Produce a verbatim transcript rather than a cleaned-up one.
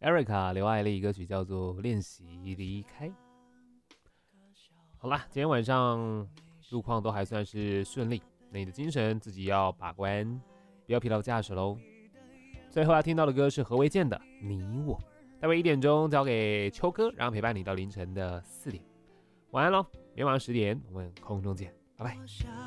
Erica 刘爱丽歌曲叫做《练习离开》。好啦，今天晚上路况都还算是顺利，那你的精神自己要把关，不要疲劳驾驶喽。最后要听到的歌是何维健的《你我》，待会一点钟交给秋哥，让陪伴你到凌晨的四点。晚安喽，明天晚上十点我们空中见，拜拜。